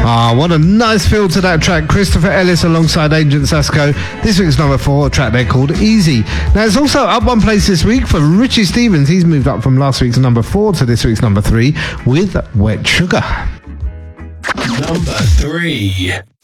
What a nice feel to that track. Christopher Ellis alongside Agent Sasco. This week's number 4, a track there called Easy. Now it's also up one place this week for Richie Stephens. He's moved up from last week's number 4 to this week's number 3 with Wet Sugar. Number 3.